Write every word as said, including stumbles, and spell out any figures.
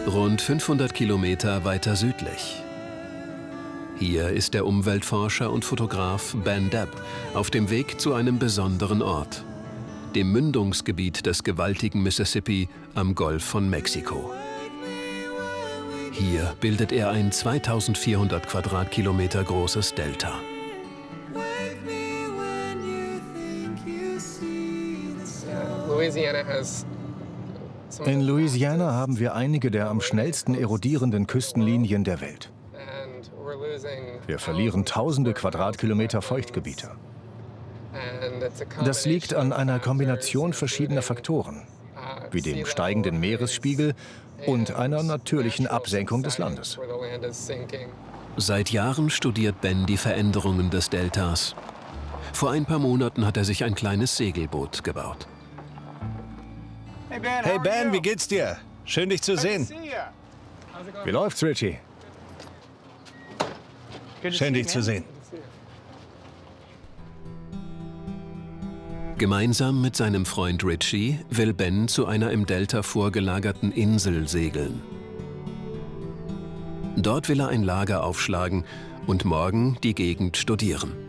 Rund fünfhundert Kilometer weiter südlich. Hier ist der Umweltforscher und Fotograf Ben Depp auf dem Weg zu einem besonderen Ort, dem Mündungsgebiet des gewaltigen Mississippi am Golf von Mexiko. Hier bildet er ein zweitausendvierhundert Quadratkilometer großes Delta. In Louisiana haben wir einige der am schnellsten erodierenden Küstenlinien der Welt. Wir verlieren tausende Quadratkilometer Feuchtgebiete. Das liegt an einer Kombination verschiedener Faktoren, wie dem steigenden Meeresspiegel und einer natürlichen Absenkung des Landes. Seit Jahren studiert Ben die Veränderungen des Deltas. Vor ein paar Monaten hat er sich ein kleines Segelboot gebaut. Hey Ben, wie geht's dir? Schön, dich zu sehen. Wie läuft's, Richie? Schön, dich zu sehen. Gemeinsam mit seinem Freund Richie will Ben zu einer im Delta vorgelagerten Insel segeln. Dort will er ein Lager aufschlagen und morgen die Gegend studieren.